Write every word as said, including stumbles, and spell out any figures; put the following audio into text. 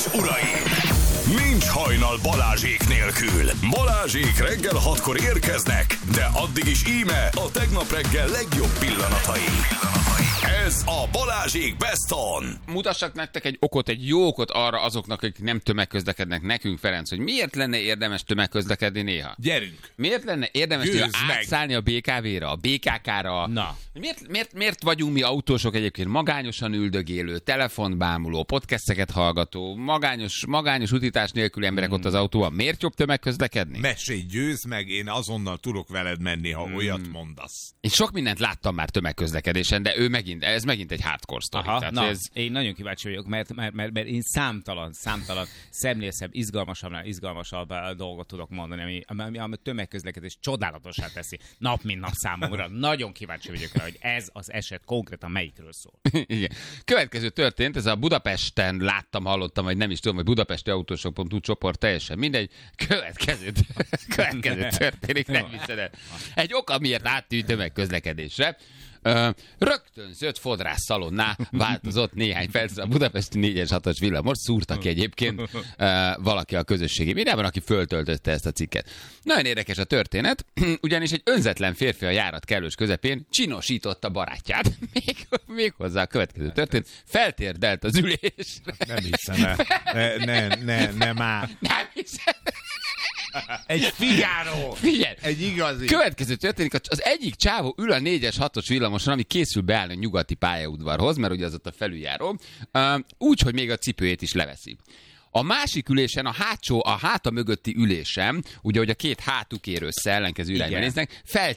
és uraim! Nincs hajnal Balázsék nélkül. Balázsék reggel hatkor érkeznek, de addig is íme a tegnap reggel legjobb pillanatai. Ez a Balázsék Best On. Mutassak nektek egy okot, egy jó okot arra azoknak, akik nem tömegközlekednek, nekünk, Ferenc, hogy miért lenne érdemes tömegközlekedni néha? Gyerünk! Miért lenne érdemes néha átszállni a bé ká vé-ra, a bé ká ká-ra? Na. Miért, miért, miért vagyunk mi autósok egyébként magányosan üldögélő, telefont bámuló, podcasteket hallgató, magányos, magányos utítás nélkül emberek hmm. ott az autóban? Miért jobb tömegközlekedni? Mesélj, győzd meg, én azonnal tudok veled menni, ha hmm. olyat mondasz. Én sok mindent láttam már tömegközlekedésen, de ő megint, ez megint egy hardcore sztori. Aha, Tehát na, ez... én nagyon kíváncsi vagyok, mert, mert, mert, mert én számtalan, számtalan szemlészebb, izgalmasabbnál izgalmasabb dolgot tudok mondani, ami, ami, ami a tömegközlekedés csodálatosá teszi nap mint nap számomra. Nagyon kíváncsi vagyok rá, hogy ez az eset konkrétan melyikről szól. Igen. Következő történt, ez a Budapesten láttam, hallottam, vagy nem is tudom, hogy budapesti autósok pont hu csoport, teljesen mindegy. Következő, következő történik, nem hiszed el. Egy oka, miért áttűnt tömegközlekedésre. Uh, rögtön zöld fodrász szalonná változott néhány perc a budapesti négyes hatos villamos, szúrta ki egyébként uh, valaki a közösségi médiában, aki föltöltötte ezt a cikket. Nagyon érdekes a történet, ugyanis egy önzetlen férfi a járat kellős közepén csinosította barátját. Még, még hozzá a következő történet, feltérdelt az ülésre. Nem hiszem el. Ne, ne, ne, ne már. Nem hiszem. Egy Figaro! Figyelj! Egy igazi! Következő történik, az egyik csávó ül a négyes hatos villamoson, ami készül beállni a nyugati pályaudvarhoz, mert ugye az ott a felüljáró, úgy, hogy még a cipőjét is leveszi. A másik ülésen, a hátsó, a háta mögötti ülésen, ugye, hogy a két hátuk ér össze, ellenkező irányba néznek, fel,